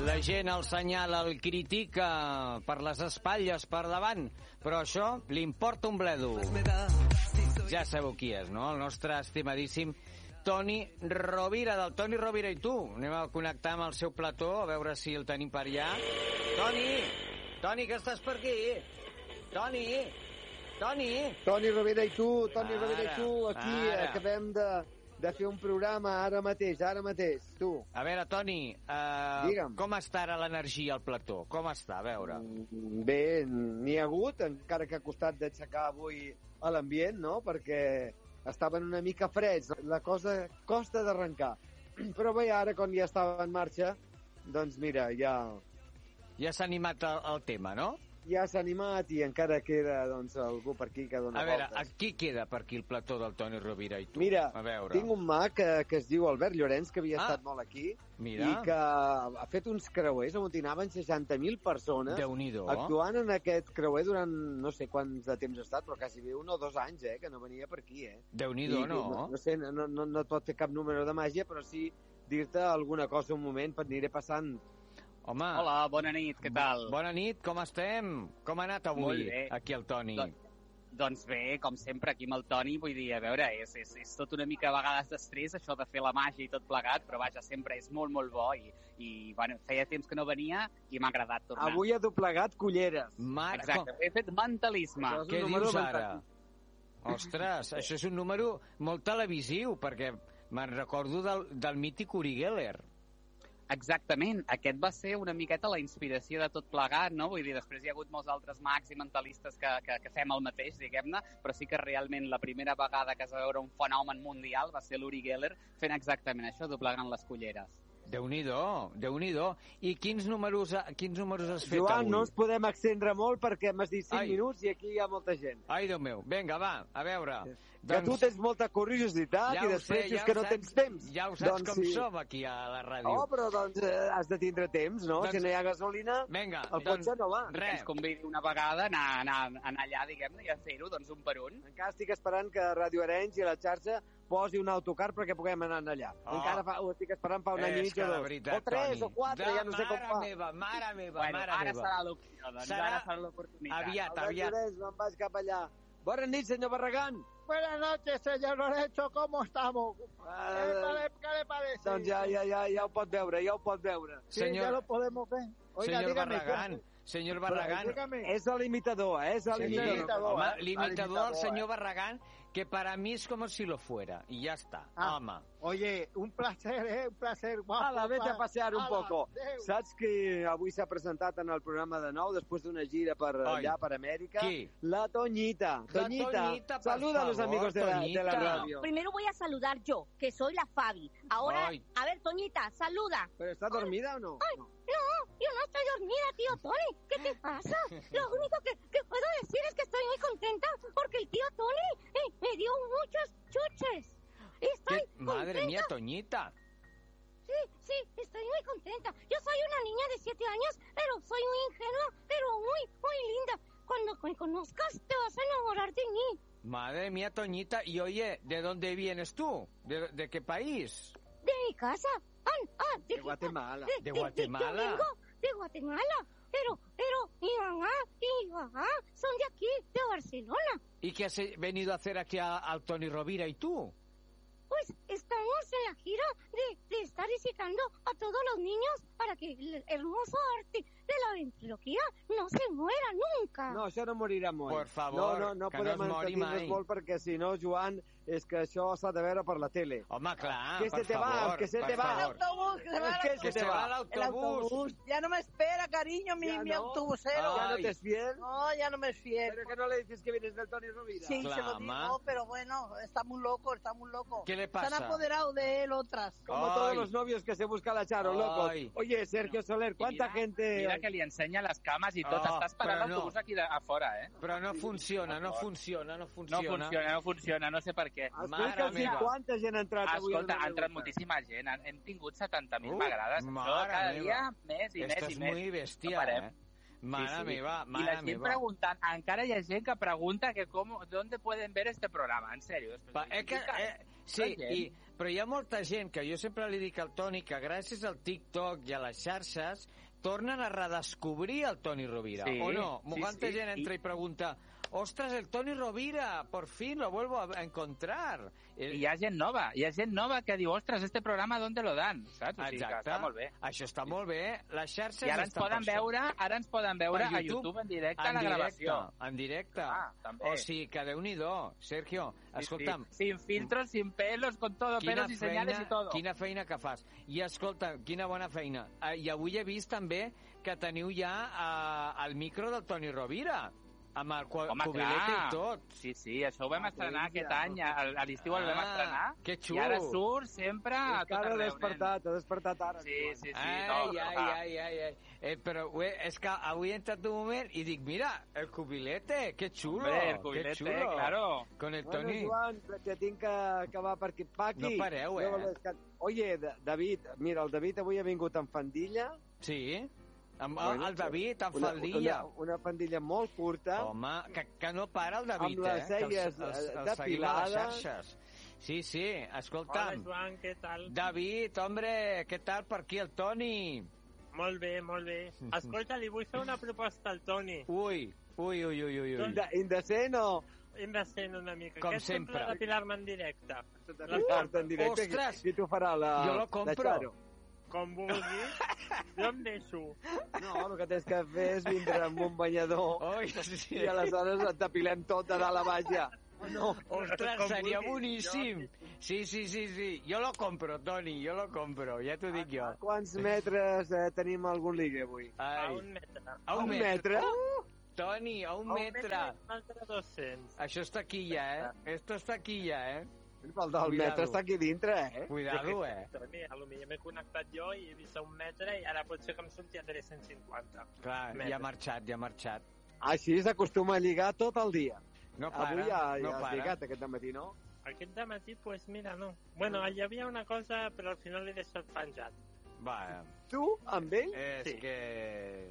La gent el senyala, el critica per les espatlles, per davant, però això li importa un bledo. Ja sabeu qui és, no? El nostre estimadíssim Toni Rovira, del Toni Rovira i tu. Anem a connectar amb el seu plató, a veure si el tenim per allà. Toni, que estàs per aquí? Toni Rovira i tu, aquí acabem de fer un programa ara mateix, tu. A veure, Toni, com està ara l'energia al plató? Com està, a veure? Bé, n'hi ha hagut, encara que ha costat d'aixecar avui a l'ambient, no?, perquè estaven una mica freds. La cosa costa d'arrencar. Però bé, ara, quan ja estava en marxa, doncs mira, ja s'ha animat el tema, no? Ja s'ha animat i encara queda doncs, algú per aquí que dona voltes. A veure, qui queda per aquí el plató del Toni Rovira i tu? Mira, a veure. Tinc un mag que es diu Albert Llorenç, que havia estat molt aquí, i que ha fet uns creuers on hi anaven 60.000 persones actuant en aquest creuer durant no sé quants de temps ha estat, però quasi bé 1 o 2 anys, que no venia per aquí, Déu-n'hi-do, no? No sé, no et pot fer cap número de màgia, però sí dir-te alguna cosa un moment, t'aniré passant. Home. Hola, bona nit, què tal? Bona nit, com estem? Com ha anat avui aquí el Toni? Doncs bé, com sempre, aquí amb el Toni, vull dir, a veure, és tot una mica a vegades d'estrès, això de fer la màgia i tot plegat, però vaja, sempre és molt, molt bo i bueno, feia temps que no venia i m'ha agradat tornar. Avui ha doblegat culleres. Exacte, he fet mentalisme. Què dius ara? Ostres, això és un número molt televisiu, perquè me'n recordo del mític Uri Geller. Exactament, aquest va ser una miqueta la inspiració de tot plegat, no? Vull dir, després hi ha hagut molts altres mags i mentalistes que fem el mateix, diguem-ne, però sí que realment la primera vegada que es va veure un fenomen mundial va ser l'Uri Geller fent exactament això, doblegant les culleres. Déu-n'hi-do. I quins números has fet Joan, avui? no ens podem extendre molt perquè m'has dit 5 minuts i aquí hi ha molta gent. Ai, Déu meu. Vinga, va, a veure. Que tu tens molta curiositat i després dius que no tens temps. Ja ho saps com som aquí a la ràdio. Oh, però doncs has de tindre temps, no? Si no hi ha gasolina, el cotxe no va. Ens convidi una vegada a anar allà, diguem-ne, i a fer-ho, doncs, un per un. Encara estic esperant que Radio Arenys i la xarxa posi un autocar perquè puguem anar allà. Encara ho estic esperant fa un any i mig o 2. O 3 o 4, ja no sé com fa. Mare meva. Ara serà l'opció, doncs. Ara serà l'oportunitat. Aviat. Me'n vaig cap allà. Buenas noches, señor Barragán. Buenas noches, señor Lorenzo, ¿cómo estamos? ¿Qué le parece? Doncs ja ho pot veure, Sí, ya lo podemos ver. Oiga, Senyor Barragán, és l'imitador, és l'imitador. Home, l'imitador del senyor Barragán, que para mí es como si lo fuera, y ya está, home. Oye, un placer, guapo. Ala, vete a pasear un poco. Saps que avui s'ha presentat en el programa de nou, después de una gira per allà, per Amèrica? ¿Qui? La Toñita. Toñita, saluda a los amigos de la radio. Primero voy a saludar yo, que soy la Fabi. Ahora, a ver, Toñita, saluda. ¿Pero está dormida o no? Ay, no, yo no estoy dormida, tío Tony. ¿Qué te pasa? Lo único que puedo decir es que estoy muy contenta porque el tío Tony me dio muchos chuches. Estoy contenta. Madre mía, Toñita. Sí, estoy muy contenta. Yo soy una niña de 7 años, pero soy muy ingenua, pero muy linda. Cuando me conozcas, te vas a enamorar de mí. Madre mía, Toñita. Y oye, ¿de dónde vienes tú? ¿De qué país? De mi casa. De Guatemala. ¿De Guatemala? Yo vengo de Guatemala, pero mi mamá y mi papá son de aquí, de Barcelona. ¿Y qué has venido a hacer aquí al Toni Rovira y tú? Pues estamos en la gira de estar visitando a todos los niños para que el hermoso arte de la ventriloquia no se muera nunca. No, això no morirà mai. Por favor, no que podem no es mori mai. molt perquè si no, Joan, és que això s'ha de veure per la tele. Home, clar, que per se te favor. Va, que se te va. El autobús, que se te va. El autobús. Ya no me espera, cariño, mi autobusero. ¿Ya no te es fiel? No, ya no me es fiel. ¿Pero que no le dices que vienes del Toni Rovira? Sí, se lo digo, pero bueno, está muy loco. ¿Qué le pasa? Se han apoderado de él otras. Como todos los novios que se busca la Charo, locos. Oye, Sergio Soler, ¿cuánta gente...? Mira que li ensenya les cames i tot. Està esperant l'autobús aquí a fora, Però no funciona. No funciona, no sé per què. Explica'ls quanta gent ha entrat avui. Escolta, ha entrat moltíssima gent. Hem tingut 70.000 m'agrades. Cada dia més i més i més. Esto es muy bestia, Mare meva. I la gent preguntant, encara hi ha gent que pregunta que ¿dónde pueden ver este programa? En serio. Sí, però hi ha molta gent que jo sempre li dic al Toni que gràcies al TikTok i a les xarxes tornen a redescobrir el Toni Rovira, sí, o no? Sí, Quanta gent entra i pregunta, ostras, el Toni Rovira, por fin lo vuelvo a encontrar. I hi ha gent nova que diu, ostres, este programa ¿dónde lo dan? Saps? O sigui, Exacte, que està molt bé. això està molt bé. Les xarxes I ara ens poden veure a YouTube en directe a la gravació. En directe. També. O sigui, que Déu-n'hi-do, Sergio, escolta'm. Sí. Sin filtros, sin pelos, con todo, pelos y señales y todo. Quina feina que fas. I escolta, quina bona feina. I avui he vist també que teniu ja el micro del Toni Rovira, amb el cubilete i tot. Sí, això ho vam estrenar aquest any, a l'estiu el vam estrenar. Que xulo. I ara surt sempre a tot arreu. Ha despertat ara. Sí. Ai. Però és que avui he entrat un moment i dic, mira, el cubilete, que xulo. Hombre, el cubilete, claro. Con el Toni. Joan, que tinc que acabar per aquí. Paqui. No pareu, Oye, David, mira, el David avui ha vingut amb fandilla. Sí. El David, amb faldilla. Una faldilla molt curta. Home, que no para el David, amb les celles depilades. Xarxes. Sí, escolta'm. Hola, Joan, què tal? David, hombre, què tal per aquí el Toni? Molt bé. Escolta, li vull fer una proposta al Toni. Ui. Indecent o...? Indecent una mica. Com sempre. sempre. Depilar-me en directe. En directe. Ostres! Qui t'ho farà? Jo lo compro. Com vulguis, jo em deixo. No, el que tens que fer és vindre amb un banyador sí. i aleshores et depilem tot de dalt a baix ja. No. Ostres, seria boníssim. Sí. Jo lo compro, Toni, jo lo compro, ja t'ho dic jo. A quants metres tenim algun ligue avui? A un metre. A un metre? Toni, a un metre. Un altre 200. Això està aquí ja, Esto està aquí ja, El del metre està aquí dintre, Cuidado, Toni, potser m'he connectat jo i he vist a un metre i ara potser que em surti a 350. Clar, ja ha marxat. Així s'acostuma a lligar tot el dia. No para, avui ja no has para. lligat aquest dematí, no? Aquest dematí, pues mira, no. Bueno, hi havia una cosa, però al final l'he deixat penjat. Va. Tu, amb ell? És que...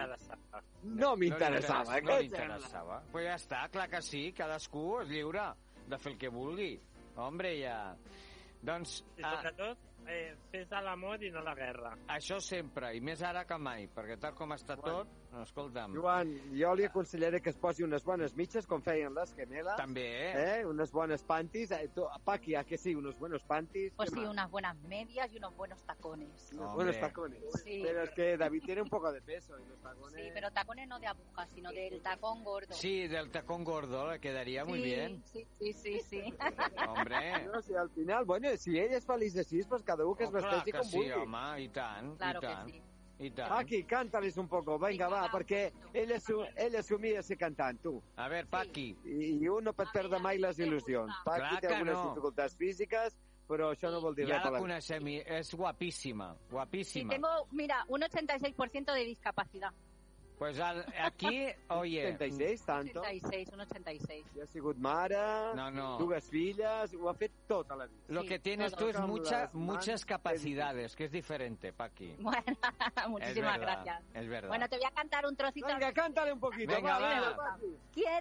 No m'interessava. No m'interessava. Pues ja està, clar que sí, cadascú és lliure de fer el que vulgui. Hombre, ja... Doncs... I sobretot, fes l'amor i no la guerra. Això sempre, i més ara que mai, perquè tal com està tot, no, escolta'm... Joan, jo li aconsellaré que es posi unes bones mitges, com feien les gemelas. També, unes bones panties. Paqui, ¿a que sí? Unos buenos panties. Pues sí, unas buenas medias y unos buenos tacones. Unos buenos tacones. Sí. Pero es que David tiene un poco de peso y los tacones... Sí, pero tacones no de aguja, sino del tacón gordo. Sí, del tacón gordo, le quedaría muy bien. Sí. Hombre... No, si al final, bueno, si ell és feliç així, pues cada un que es vesteixi com vulgui. Sí, home, i tant, claro i tant. Que sí. I tant. Paqui, cántales un poco, venga, va, perquè ell assumia ser cantant, tu. A ver, Paqui. I un no pot perdre mai les il·lusions. Paqui té algunes dificultats físiques, però això no vol dir res. Ja la coneixem, és guapíssima, guapísima. Sí, tengo, mira, un 86% de discapacidad. Pues aquí, oye... 86, tanto? 86, un 86. Ja ha sigut mare, dues filles, ho ha fet tota la vida. Lo que tienes tú es muchas capacidades, que es diferente, Paqui. Bueno, muchísimas gracias. Es verdad. Bueno, te voy a cantar un trocito. Venga, cántale un poquito. Venga, va. Quiero